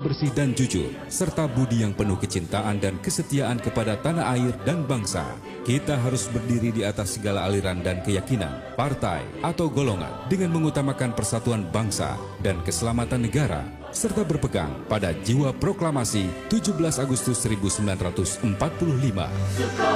bersih dan jujur, serta budi yang penuh kecintaan dan kesetiaan kepada tanah air dan bangsa. Kita harus berdiri di atas segala aliran dan keyakinan, partai atau golongan dengan mengutamakan persatuan bangsa dan keselamatan negara, serta berpegang pada jiwa proklamasi 17 Agustus 1945.